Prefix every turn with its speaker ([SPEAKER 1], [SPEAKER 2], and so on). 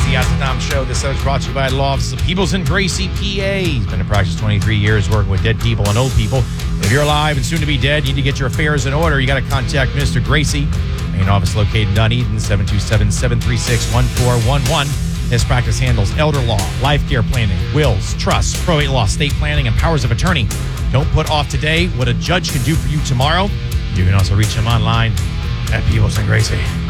[SPEAKER 1] the Ask Tom Show. This is brought to you by the Law Office of Peoples in Gracie, PA. He's been in practice 23 years working with dead people and old people. If you're alive and soon to be dead, you need to get your affairs in order. You got to contact Mr. Gracie. Main office located in Dunedin, 727-736-1411. His practice handles elder law, life care planning, wills, trusts, probate law, estate planning, and powers of attorney. Don't put off today what a judge can do for you tomorrow. You can also reach him online at Peoples in Gracie.